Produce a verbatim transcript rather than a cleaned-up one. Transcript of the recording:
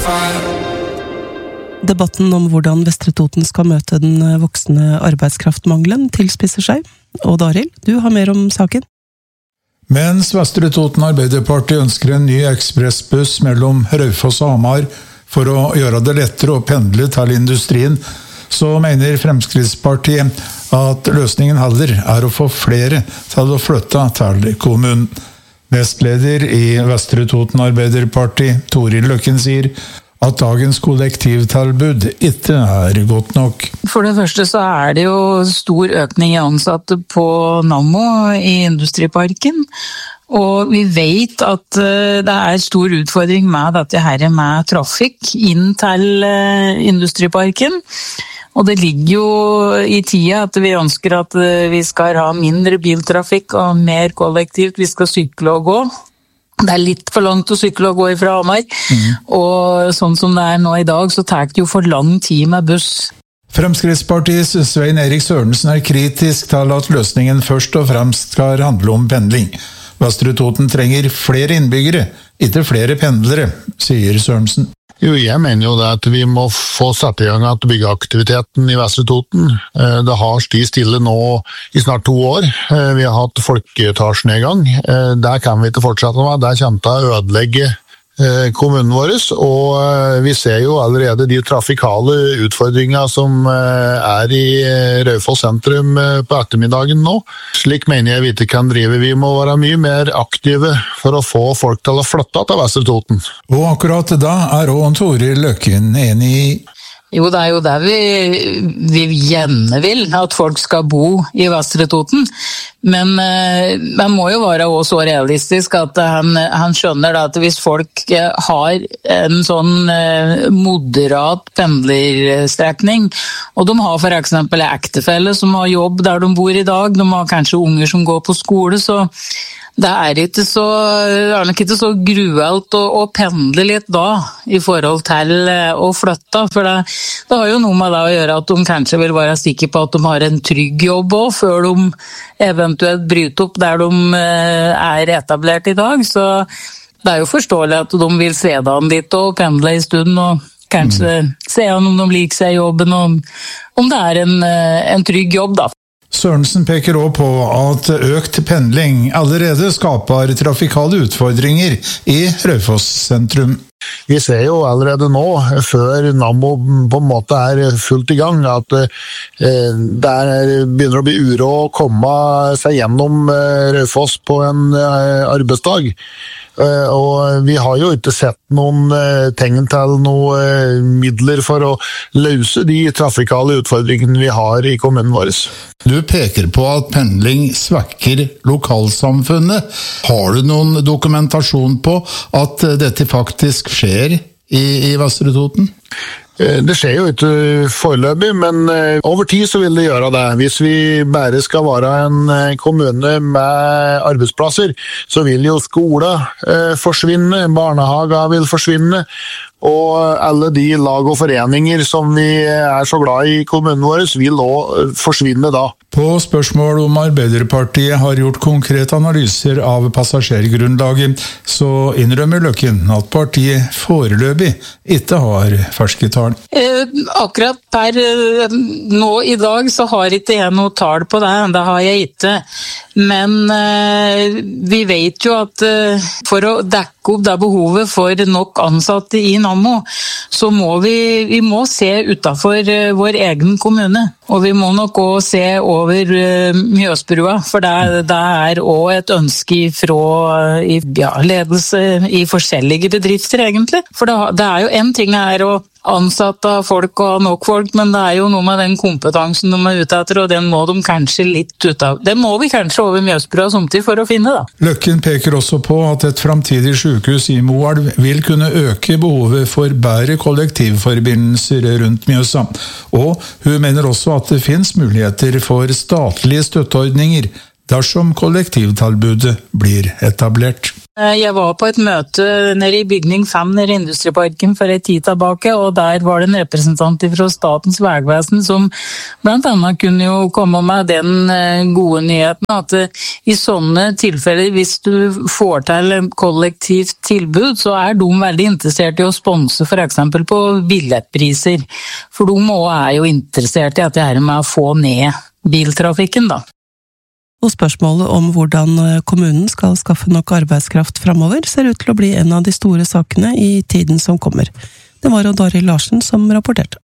Debatten om hvordan Vestre Toten skal møte den voksende arbeidskraftmangelen tilspisser seg. Og Daril, du har mer om saken. Mens Vestre Toten Arbeiderparti ønsker en ny ekspressbuss mellom Raufoss og Hamar for å gjøre det lettere å pendle til industrien, så mener Fremskrittspartiet at løsningen heller er å få flere til å flytte til kommunen. Nestleder i Vestre Toten Arbeiderparti, Toril Løkken, sier at dagens kollektivtilbud ikke er godt nok. For det første så er det jo stor økning i ansatte på Nammo i Industriparken. Og vi vet at det er stor utfordring med dette her med trafikk inn til Industriparken. Og det ligger jo i tida at vi ønsker at vi skal ha mindre biltrafikk og mer kollektivt. Vi skal sykle og gå. Det er litt for langt å sykle og gå ifra Hamar. Mm. Og sånn som det er nå i dag, så tar det jo for lang tid med buss. Fremskrittspartiets Svein Erik Sørensen er kritisk til at løsningen først og fremst skal handle om pendling. Vestre Toten trenger flere innbyggere, ikke flere pendlere, sier Sørensen. Jo, jeg mener jo det at vi må få satt i gang at byggeaktiviteten i Vestre Toten. Det har styrt stille nå i snart to år. Vi har hatt folkeetasjenedgang. Der kan vi ikke fortsette med. Der kommer det å ødelegge kommunen vår, og vi ser jo allerede de trafikale utfordringer som er i Raufoss sentrum på ettermiddagen nå. Slik mener jeg vi ikke kan drive. Vi må være mye mer aktive for å få folk til å flytte til Vestre Toten. Og akkurat da er også Toril Løkken enig i. Jo, det er jo der vi, vi gjerne vil at folk skal bo i Vestre Toten. Men eh, man må jo være også så realistisk at han, han skjønner at hvis folk har en sånn eh, moderat pendlerstrekning, og de har for eksempel ektefelle som har jobb der de bor i dag, de har kanskje unger som går på skole, så det er ikke så, det er nok ikke så gruelt å, å pendle litt da, i forhold til å flytte, for det, det har jo noe med det å gjøre at de kanskje vil være sikre på at de har en trygg jobb også, før de eventuelt bryter opp der de er etablert i dag, så det er jo forståelig at de vil se det an litt og pendle i stunden, og kanskje mm. se an om de liker seg i jobben, og om det er en, en trygg jobb da. Sørensen peker også på at økt pendling allerede skaper trafikale utfordringer i Raufoss sentrum. Vi ser jo allerede nå, før Nammo på en måte er fullt i gang, at eh, det begynner å bli uro å komme seg gjennom eh, Raufoss på en eh, arbeidsdag. Uh, og vi har jo ikke sett noen uh, tegn til noen uh, midler for å løse de trafikale utfordringene vi har i kommunen vår. Du peker på at pendling svekker lokalsamfunnet. Har du noen dokumentasjon på at uh, dette faktisk skjer i, i Vestre Toten? Det skjer jo ikke foreløpig, men over tid så vil det gjøre det. Hvis vi bare skal være en kommune med arbeidsplasser, så vil jo skole forsvinne, barnehager vil forsvinne, og alle de lag og foreninger som vi er så glad i i kommunen vår vil også forsvinne da. På spørsmål om Arbeiderpartiet har gjort konkrete analyser av passasjergrunnlaget, så innrømmer Løkken at partiet foreløpig ikke har ferske tall. Eh, akkurat per nå i dag så har ikke jeg noe tall på det, det har jeg ikke. Men eh, vi vet jo at eh, for å dekke opp det behovet for nok ansatte i Nammo, så må vi, vi må se utenfor uh, vår egen kommune. Og vi må nok også se over uh, Mjøsbrua, for det, det er også et ønske fra uh, ja, ledelse i forskjellige bedrifter egentlig. For det, det er jo en ting her å ansatte folk og nok folk, men det er jo noe med den kompetansen de er ute etter, og den må de kanskje litt ut av. Den må vi kanskje over Mjøsbrua samtidig for å finne da. Løkken peker også på at et framtidig sykehus i Moelv vil kunne øke behovet for bedre kollektivforbindelser rundt Mjøsa. Og hun mener også at det finnes muligheter for statlige støtteordninger dersom kollektivtilbudet blir etablert. Jeg var på et møte nede i bygning fem nede i Industriparken for en tid tilbake, og der var det en representant fra Statens vegvesen som blant annet kunne jo komme med den gode nyheten at i sånne tilfeller, hvis du får til kollektivt tilbud, så er de veldig interessert i å sponse for eksempel på billettpriser. For de også er jo interessert i at det er med å få ned biltrafikken da. Og spørsmålet om hvordan kommunen skal skaffe nok arbeidskraft fremover ser ut til å bli en av de store sakene i tiden som kommer. Det var Daril Larsen som rapporterte.